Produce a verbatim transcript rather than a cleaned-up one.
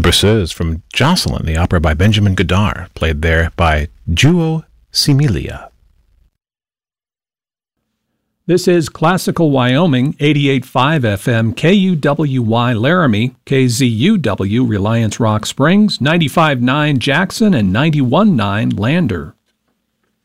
Berceuse from Jocelyn, the opera by Benjamin Godard, played there by Duo Similia. This is Classical Wyoming, eighty-eight point five F M, K U W Y Laramie, K Z U W Reliance Rock Springs, ninety-five point nine Jackson, and ninety-one point nine Lander.